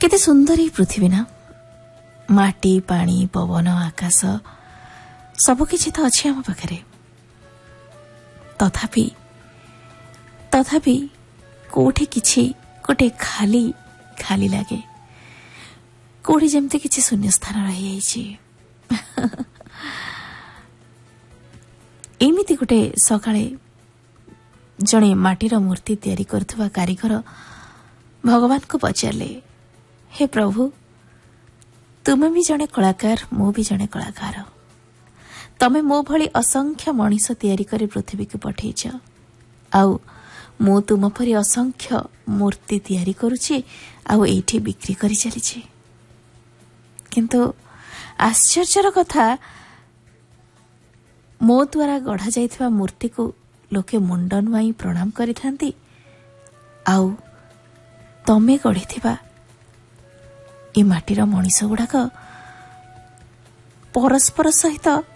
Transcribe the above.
केते सुंदर ही पृथ्वी ना, माटी पानी पवन आकाश सबकिछि तो अच्छे आम पाखे। तथापि तथापि कोठी किछि गोटे खाली खाली लगे, कोठी जमती किछि शून्य स्थान रही जाइछि। एमिति गोटे सकाळे जणे माटीर मूर्ति तैयारी करथुवा कारीगर भगवान को पचारे, हे प्रभु तुमे भी जणे कलाकार, मु भी जणे कलाकार। तमे मो भली असंख्य मनीष तैयारी करी पृथ्वी को पठेइछ, आउ मु तुम परी असंख्य मूर्ति तैयारी करुछि, आउ एठी बिक्री करी चलीछि। किंतु आश्चर्यर कथा, मो द्वारा गढ़ा जाइथिबा मूर्ति को लोके मुंड नुआई प्रणाम करिथांती, आउ तमे गढ़िथिबा ए माटीर मनीष गुड़ाक परस्पर सहित